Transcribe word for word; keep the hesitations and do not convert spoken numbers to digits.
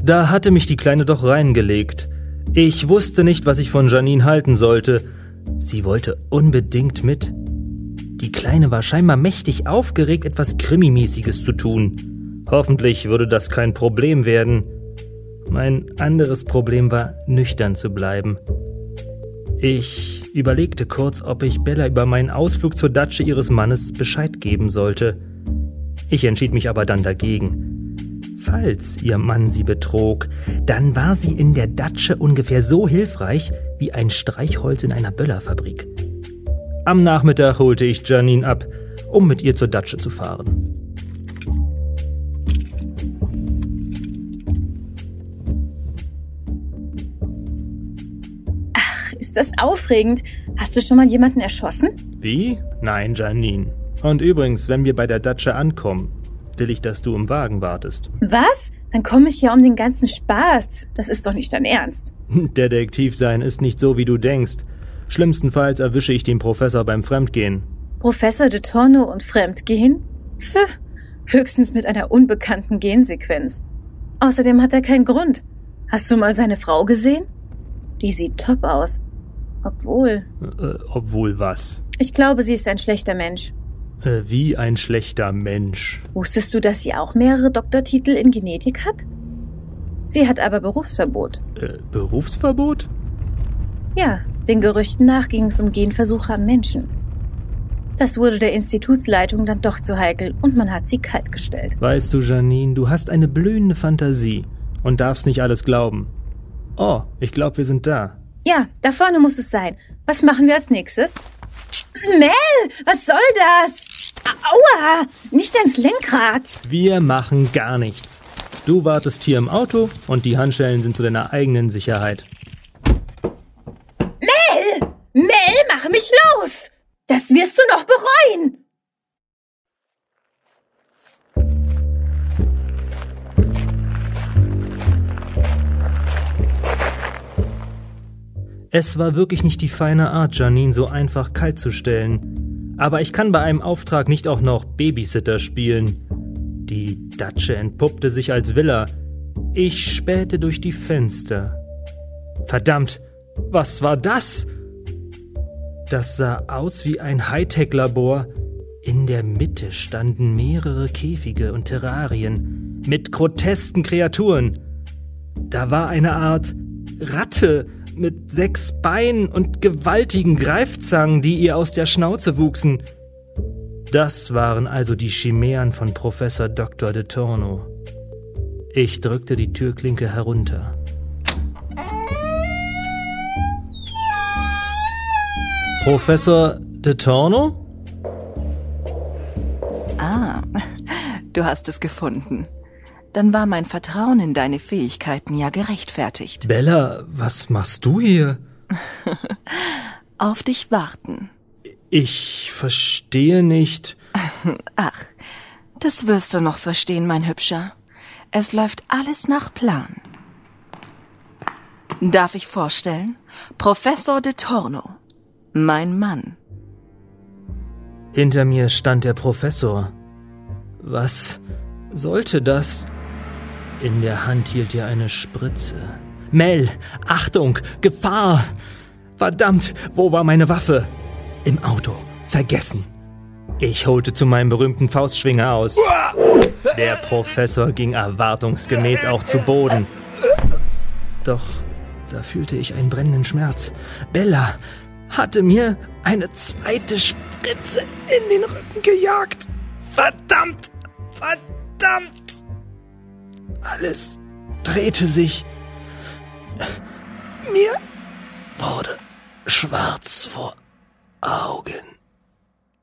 Da hatte mich die Kleine doch reingelegt. Ich wusste nicht, was ich von Janine halten sollte. Sie wollte unbedingt mit. Die Kleine war scheinbar mächtig aufgeregt, etwas Krimimäßiges zu tun. Hoffentlich würde das kein Problem werden. Mein anderes Problem war, nüchtern zu bleiben. Ich überlegte kurz, ob ich Bella über meinen Ausflug zur Datsche ihres Mannes Bescheid geben sollte. Ich entschied mich aber dann dagegen. Falls ihr Mann sie betrog, dann war sie in der Datsche ungefähr so hilfreich wie ein Streichholz in einer Böllerfabrik. Am Nachmittag holte ich Janine ab, um mit ihr zur Datsche zu fahren. Ach, ist das aufregend. Hast du schon mal jemanden erschossen? Wie? Nein, Janine. Und übrigens, wenn wir bei der Datsche ankommen, will ich, dass du im Wagen wartest. Was? Dann komme ich ja um den ganzen Spaß. Das ist doch nicht dein Ernst. Detektiv sein ist nicht so, wie du denkst. Schlimmstenfalls erwische ich den Professor beim Fremdgehen. Professor de Torno und Fremdgehen? Pff, höchstens mit einer unbekannten Gensequenz. Außerdem hat er keinen Grund. Hast du mal seine Frau gesehen? Die sieht top aus. Obwohl... Äh, obwohl was? Ich glaube, sie ist ein schlechter Mensch. Äh, wie ein schlechter Mensch. Wusstest du, dass sie auch mehrere Doktortitel in Genetik hat? Sie hat aber Berufsverbot. Äh, Berufsverbot? Ja, den Gerüchten nach ging es um Genversuche am Menschen. Das wurde der Institutsleitung dann doch zu heikel und man hat sie kaltgestellt. Weißt du, Janine, du hast eine blühende Fantasie und darfst nicht alles glauben. Oh, ich glaube, wir sind da. Ja, da vorne muss es sein. Was machen wir als nächstes? Mel, was soll das? Aua, nicht ins Lenkrad. Wir machen gar nichts. Du wartest hier im Auto und die Handschellen sind zu deiner eigenen Sicherheit. Mel, Mel, mach mich los. Das wirst du noch bereuen. Es war wirklich nicht die feine Art, Janine so einfach kalt zu stellen. Aber ich kann bei einem Auftrag nicht auch noch Babysitter spielen. Die Datsche entpuppte sich als Villa. Ich spähte durch die Fenster. Verdammt, was war das? Das sah aus wie ein Hightech-Labor. In der Mitte standen mehrere Käfige und Terrarien mit grotesken Kreaturen. Da war eine Art Ratte mit sechs Beinen und gewaltigen Greifzangen, die ihr aus der Schnauze wuchsen. Das waren also die Chimären von Professor Doktor de Torno. Ich drückte die Türklinke herunter. Professor de Torno? Ah, du hast es gefunden. Dann war mein Vertrauen in deine Fähigkeiten ja gerechtfertigt. Bella, was machst du hier? Auf dich warten. Ich verstehe nicht. Ach, das wirst du noch verstehen, mein Hübscher. Es läuft alles nach Plan. Darf ich vorstellen? Professor de Torno, mein Mann. Hinter mir stand der Professor. Was sollte das? In der Hand hielt er eine Spritze. Mel, Achtung, Gefahr! Verdammt, wo war meine Waffe? Im Auto, vergessen. Ich holte zu meinem berühmten Faustschwinger aus. Der Professor ging erwartungsgemäß auch zu Boden. Doch da fühlte ich einen brennenden Schmerz. Bella hatte mir eine zweite Spritze in den Rücken gejagt. Verdammt! Verdammt! Alles drehte sich. Mir wurde schwarz vor Augen.